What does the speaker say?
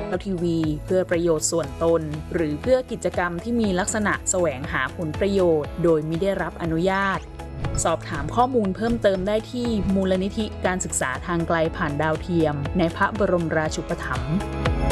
ทีวีเพื่อประโยชน์ส่วนตนหรือเพื่อกิจกรรมที่มีลักษณะแสวงหาผลประโยชน์โดยมิได้รับอนุญาตสอบถามข้อมูลเพิ่มเติมได้ที่มูลนิธิการศึกษาทางไกลผ่านดาวเทียมในพระบรมราชูปถัมภ์